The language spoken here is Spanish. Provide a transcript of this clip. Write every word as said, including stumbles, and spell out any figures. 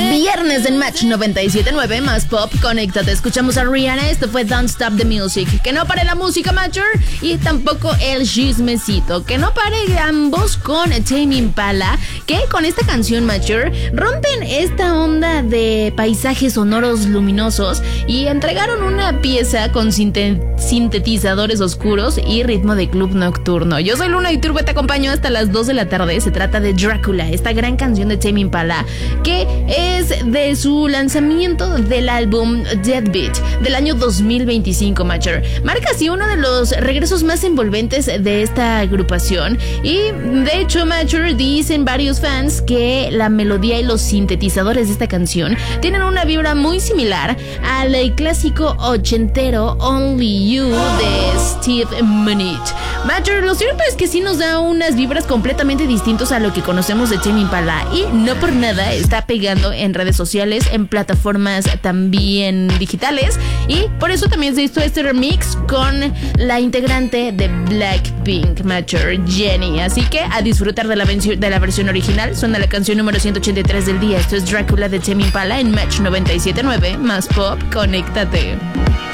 Viernes en Match noventa y siete punto nueve, más pop, conéctate. Escuchamos a Rihanna, esto fue Don't Stop the Music. Que no pare la música, Matcher, y tampoco el chismecito. Que no pare ambos con Tame Impala, que con esta canción, Matcher, rompen esta onda de paisajes sonoros luminosos y entregaron una pieza con sinte- sintetizadores oscuros y ritmo de club nocturno. Yo soy Luna y Turbo, te acompaño hasta las dos de la tarde. Se trata de Drácula, esta gran canción de Tame Impala, que es de su lanzamiento del álbum Deadbeat del año dos mil veinticinco, Matcher. Marca así uno de los regresos más envolventes de esta agrupación y de hecho, Matcher, dicen varios fans que la melodía y los sintetizadores de esta canción tienen una vibra muy similar al clásico ochentero Only You de Steve Minnitt. Matcher, lo cierto es que sí nos da unas vibras completamente distintas a lo que conocemos de Tame Impala y no por nada está pegando en redes sociales, en plataformas también digitales, y por eso también se hizo este remix con la integrante de Blackpink, Matcher, Jennie. Así que a disfrutar de la, venci- de la versión original. Suena la canción número ciento ochenta y tres del día. Esto es Drácula de Tame Impala en Match noventa y siete punto nueve, más pop, conéctate.